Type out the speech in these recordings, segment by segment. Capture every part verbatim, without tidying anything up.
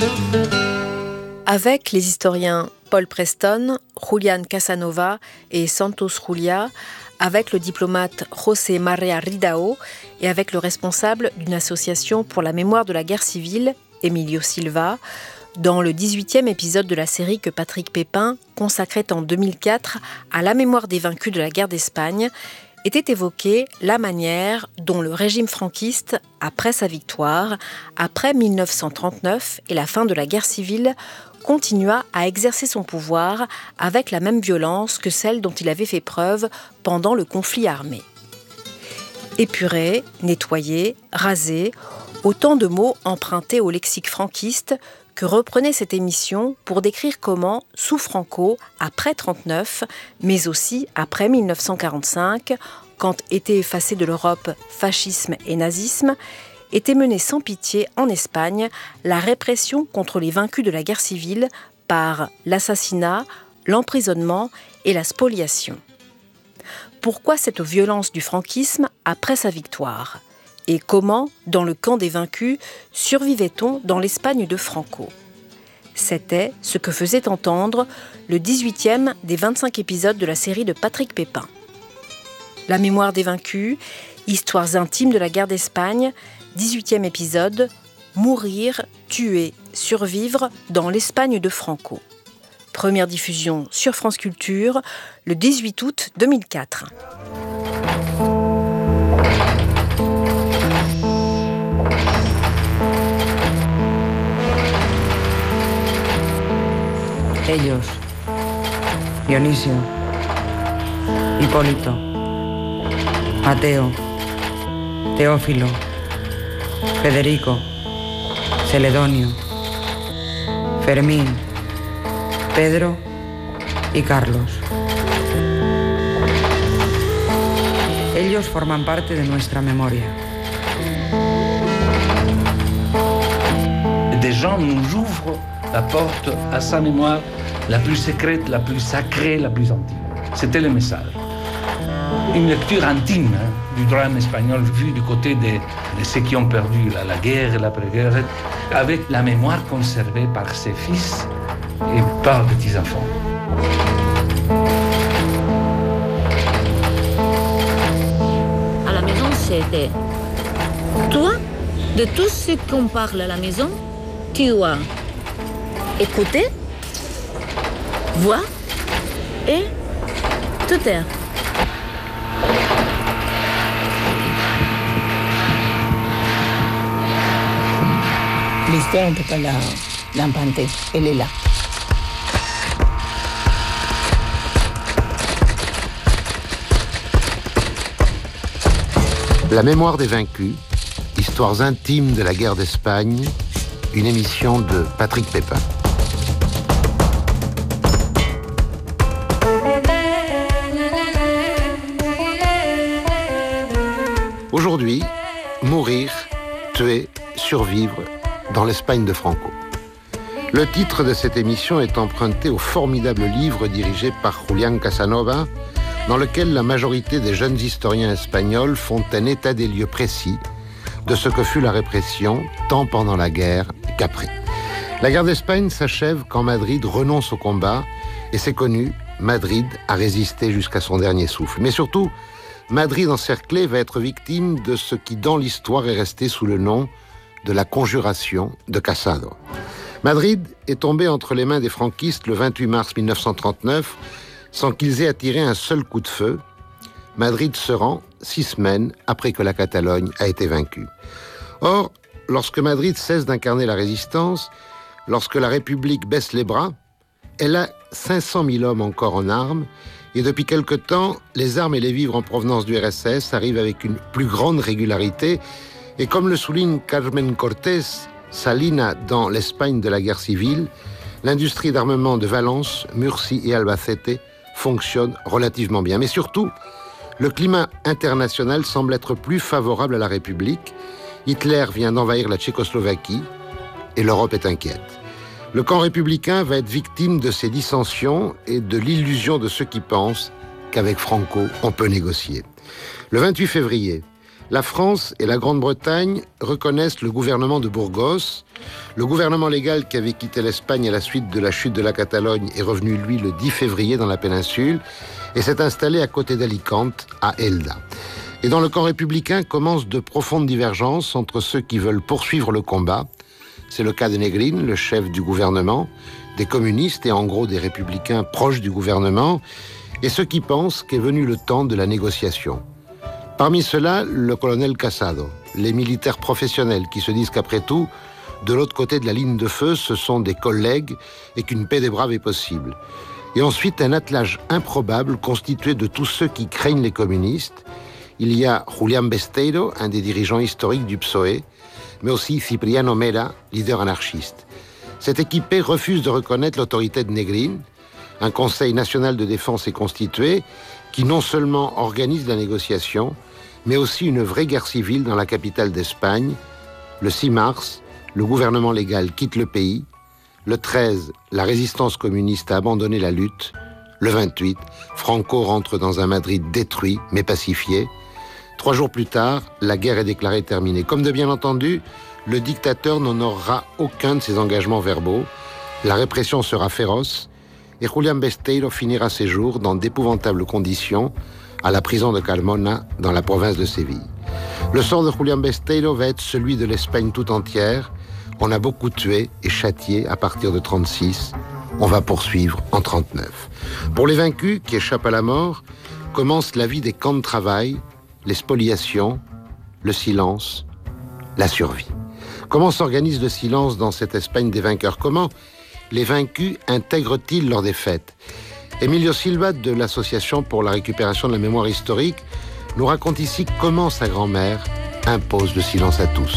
Avec les historiens Paul Preston, Julián Casanova et Santos Juliá, avec le diplomate José María Ridao et avec le responsable d'une association pour la mémoire de la guerre civile, Emilio Silva, dans le dix-huitième épisode de la série que Patrick Pépin consacrait en deux mille quatre à la mémoire des vaincus de la guerre d'Espagne, était évoquée la manière dont le régime franquiste, après sa victoire, après mille neuf cent trente-neuf et la fin de la guerre civile, continua à exercer son pouvoir avec la même violence que celle dont il avait fait preuve pendant le conflit armé. Épuré, nettoyé, rasé, autant de mots empruntés au lexique franquiste que reprenait cette émission pour décrire comment, sous Franco, après trente-neuf, mais aussi après mille neuf cent quarante-cinq, quand étaient effacés de l'Europe fascisme et nazisme, était menée sans pitié en Espagne la répression contre les vaincus de la guerre civile par l'assassinat, l'emprisonnement et la spoliation. Pourquoi cette violence du franquisme après sa victoire ? Et comment, dans le camp des vaincus, survivait-on dans l'Espagne de Franco ? C'était ce que faisait entendre le dix-huitième des vingt-cinq épisodes de la série de Patrick Pépin. La mémoire des vaincus, histoires intimes de la guerre d'Espagne, dix-huitième épisode, Mourir, tuer, survivre dans l'Espagne de Franco. Première diffusion sur France Culture, le dix-huit août deux mille quatre. Ellos, Dionisio, Hipólito, Mateo, Teófilo, Federico, Celedonio, Fermín, Pedro y Carlos. Ellos forman parte de nuestra memoria. Des gens nous ouvrent la porte à sa mémoire la plus secrète, la plus sacrée, la plus intime. C'était le message. Une lecture intime hein, du drame espagnol vu du côté de, de ceux qui ont perdu la, la guerre et l'après-guerre, avec la mémoire conservée par ses fils et par petits-enfants. À la maison, c'était toi, de tout ce qu'on parle à la maison, tu as écouté, voir et te taire. L'histoire, on ne peut pas la, l'inventer, elle est là. La mémoire des vaincus, histoires intimes de la guerre d'Espagne, une émission de Patrick Pépin. Aujourd'hui, mourir, tuer, survivre dans l'Espagne de Franco. Le titre de cette émission est emprunté au formidable livre dirigé par Julián Casanova, dans lequel la majorité des jeunes historiens espagnols font un état des lieux précis de ce que fut la répression, tant pendant la guerre qu'après. La guerre d'Espagne s'achève quand Madrid renonce au combat, et c'est connu, Madrid a résisté jusqu'à son dernier souffle. Mais surtout, Madrid encerclé va être victime de ce qui dans l'histoire est resté sous le nom de la conjuration de Casado. Madrid est tombé entre les mains des franquistes le vingt-huit mars mille neuf cent trente-neuf sans qu'ils aient attiré un seul coup de feu. Madrid se rend six semaines après que la Catalogne a été vaincue. Or, lorsque Madrid cesse d'incarner la résistance, lorsque la République baisse les bras, elle a cinq cent mille hommes encore en armes, et depuis quelque temps, les armes et les vivres en provenance du R S S arrivent avec une plus grande régularité, et comme le souligne Carmen Cortés, Salina dans l'Espagne de la guerre civile, l'industrie d'armement de Valence, Murcie et Albacete fonctionne relativement bien. Mais surtout, le climat international semble être plus favorable à la République. Hitler vient d'envahir la Tchécoslovaquie et l'Europe est inquiète. Le camp républicain va être victime de ces dissensions et de l'illusion de ceux qui pensent qu'avec Franco, on peut négocier. Le vingt-huit février, La France et la Grande-Bretagne reconnaissent le gouvernement de Burgos. Le gouvernement légal qui avait quitté l'Espagne à la suite de la chute de la Catalogne est revenu, lui, le dix février dans la péninsule et s'est installé à côté d'Alicante, à Elda. Et dans le camp républicain commencent de profondes divergences entre ceux qui veulent poursuivre le combat. C'est le cas de Negrín, le chef du gouvernement, des communistes et en gros des républicains proches du gouvernement, et ceux qui pensent qu'est venu le temps de la négociation. Parmi ceux-là, le colonel Casado, les militaires professionnels qui se disent qu'après tout, de l'autre côté de la ligne de feu, ce sont des collègues et qu'une paix des braves est possible. Et ensuite, un attelage improbable constitué de tous ceux qui craignent les communistes. Il y a Julián Besteiro, un des dirigeants historiques du P S O E, mais aussi Cipriano Mera, leader anarchiste. Cette équipée refuse de reconnaître l'autorité de Negrín. Un conseil national de défense est constitué qui non seulement organise la négociation, mais aussi une vraie guerre civile dans la capitale d'Espagne. Le six mars, le gouvernement légal quitte le pays. Le treize, la résistance communiste a abandonné la lutte. Le vingt-huit, Franco rentre dans un Madrid détruit, mais pacifié. Trois jours plus tard, la guerre est déclarée terminée. Comme de bien entendu, le dictateur n'honorera aucun de ses engagements verbaux. La répression sera féroce et Julián Besteiro finira ses jours dans d'épouvantables conditions à la prison de Carmona, dans la province de Séville. Le sort de Julián Besteiro va être celui de l'Espagne tout entière. On a beaucoup tué et châtié à partir de trente-six. On va poursuivre en trente-neuf. Pour les vaincus qui échappent à la mort, commence la vie des camps de travail, les spoliations, le silence, la survie. Comment s'organise le silence dans cette Espagne des vainqueurs? Comment les vaincus intègrent-ils leur défaite? Emilio Silva de l'Association pour la récupération de la mémoire historique nous raconte ici comment sa grand-mère impose le silence à tous.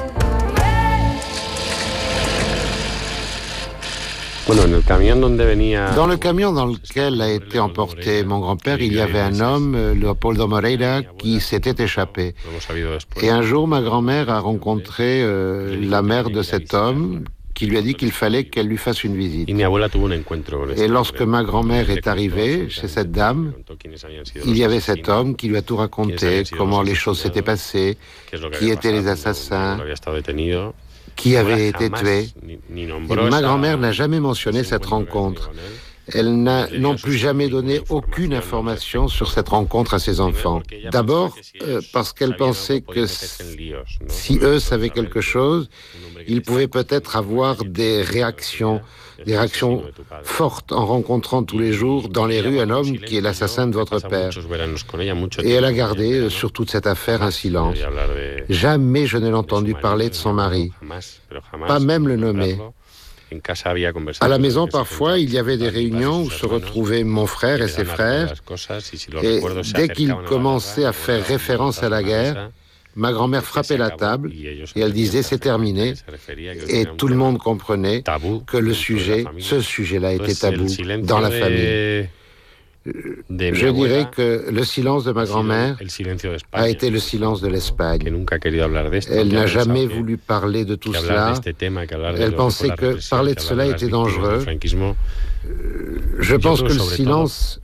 Dans le camion dans lequel a été emporté mon grand-père, il y avait un homme, Leopoldo Moreira, qui s'était échappé. Et un jour, ma grand-mère a rencontré euh, la mère de cet homme, qui lui a dit qu'il fallait qu'elle lui fasse une visite. Et lorsque ma grand-mère est arrivée chez cette dame, il y avait cet homme qui lui a tout raconté, comment les choses s'étaient passées, qui étaient les assassins, qui avait été tué. Et ma grand-mère n'a jamais mentionné cette rencontre. Elle n'a non plus jamais donné aucune information sur cette rencontre à ses enfants. D'abord, euh, parce qu'elle pensait que si eux savaient quelque chose, ils pouvaient peut-être avoir des réactions, des réactions fortes en rencontrant tous les jours dans les rues un homme qui est l'assassin de votre père. Et elle a gardé sur toute cette affaire un silence. Jamais je ne l'ai entendu parler de son mari, pas même le nommer. À la maison, parfois, il y avait des réunions où se retrouvaient mon frère et ses frères, et dès qu'ils commençaient à faire référence à la guerre, ma grand-mère frappait la table et elle disait « c'est terminé » et tout le monde comprenait que le sujet, ce sujet-là était tabou dans la famille. Je dirais que le silence de ma grand-mère a été le silence de l'Espagne. Elle n'a jamais voulu parler de tout cela. Elle pensait que parler de cela était dangereux. Je pense que le silence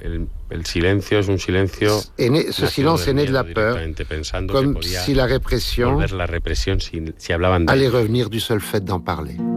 est né, ce silence est né de la peur, comme si la répression allait revenir du seul fait d'en parler.